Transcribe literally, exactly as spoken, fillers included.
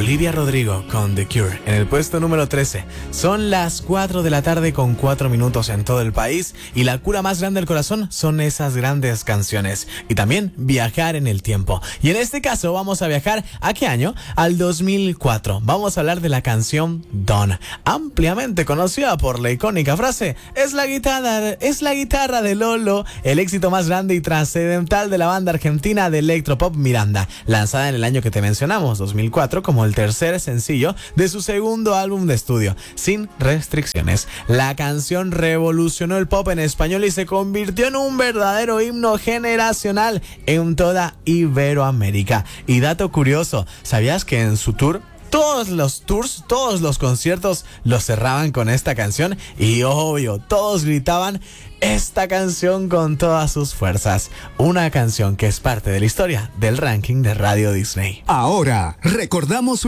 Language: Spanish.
Olivia Rodrigo con The Cure en el puesto número trece. Son las cuatro de la tarde con cuatro minutos en todo el país y la cura más grande del corazón son esas grandes canciones y también viajar en el tiempo. Y en este caso vamos a viajar ¿a qué año? Al dos mil cuatro. Vamos a hablar de la canción Dawn, ampliamente conocida por la icónica frase es la guitarra, es la guitarra de Lolo, el éxito más grande y trascendental de la banda argentina de electropop Miranda, lanzada en el año que te mencionamos, dos mil cuatro, como el tercer sencillo de su segundo álbum de estudio, Sin Restricciones. La canción revolucionó el pop en español y se convirtió en un verdadero himno generacional en toda Iberoamérica. Y dato curioso, ¿sabías que en su tour todos los tours, todos los conciertos los cerraban con esta canción? Y obvio, todos gritaban esta canción con todas sus fuerzas. Una canción que es parte de la historia del ranking de Radio Disney. Ahora, recordamos